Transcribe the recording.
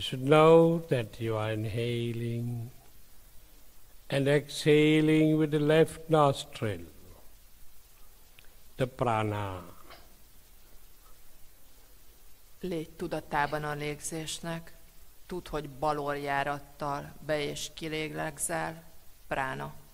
should know that you are inhaling and exhaling with the left nostril, the prana. Légy tudatában a légzésnek, tudd, hogy baloljárattal be- és kilélegzel, prána.